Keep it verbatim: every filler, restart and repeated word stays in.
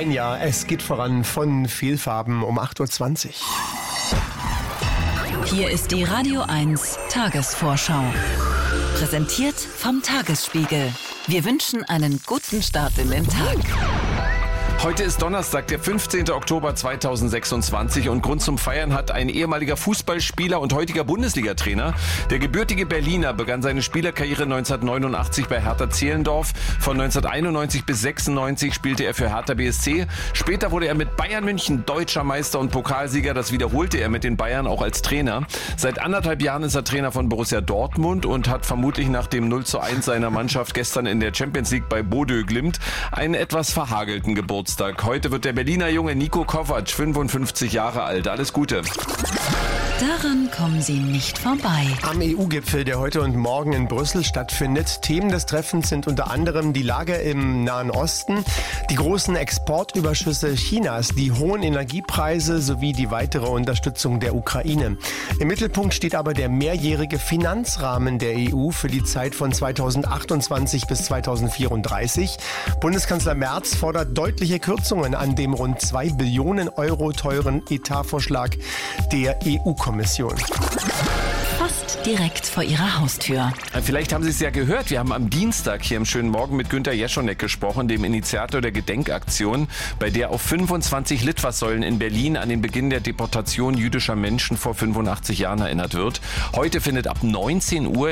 Ein Jahr, es geht voran von Vielfarben um acht Uhr zwanzig. Hier ist die Radio eins Tagesvorschau. Präsentiert vom Tagesspiegel. Wir wünschen einen guten Start in den Tag. Heute ist Donnerstag, der fünfzehnten Oktober zweitausendsechsundzwanzig und Grund zum Feiern hat ein ehemaliger Fußballspieler und heutiger Bundesliga-Trainer. Der gebürtige Berliner begann seine Spielerkarriere neunzehnhundertneunundachtzig bei Hertha Zehlendorf. Von neunzehnhunderteinundneunzig bis sechsundneunzig spielte er für Hertha B S C. Später wurde er mit Bayern München deutscher Meister und Pokalsieger. Das wiederholte er mit den Bayern auch als Trainer. Seit anderthalb Jahren ist er Trainer von Borussia Dortmund und hat vermutlich nach dem null zu eins seiner Mannschaft gestern in der Champions League bei Bodø Glimt einen etwas verhagelten Geburtstag. Heute wird der Berliner Junge Niko Kovac fünfundfünfzig Jahre alt. Alles Gute. Daran kommen Sie nicht vorbei. Am E U-Gipfel, der heute und morgen in Brüssel stattfindet. Themen des Treffens sind unter anderem die Lage im Nahen Osten, die großen Exportüberschüsse Chinas, die hohen Energiepreise sowie die weitere Unterstützung der Ukraine. Im Mittelpunkt steht aber der mehrjährige Finanzrahmen der E U für die Zeit von zweitausendachtundzwanzig bis zweitausendvierunddreißig. Bundeskanzler Merz fordert deutliche Kürzungen an dem rund zwei Billionen Euro teuren Etatvorschlag der E U-Kommission. Fast direkt vor Ihrer Haustür. Vielleicht haben Sie es ja gehört, wir haben am Dienstag hier im schönen Morgen mit Günter Jeschonek gesprochen, dem Initiator der Gedenkaktion, bei der auf fünfundzwanzig Litfaßsäulen in Berlin an den Beginn der Deportation jüdischer Menschen vor fünfundachtzig Jahren erinnert wird. Heute findet ab neunzehn Uhr